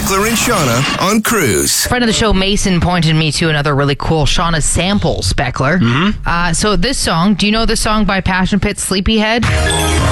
Beckler and Shauna on Cruise. Friend of the show, Mason, pointed me to another really cool Shauna samples, Beckler. So this song, do you know the song by Passion Pit, Sleepyhead?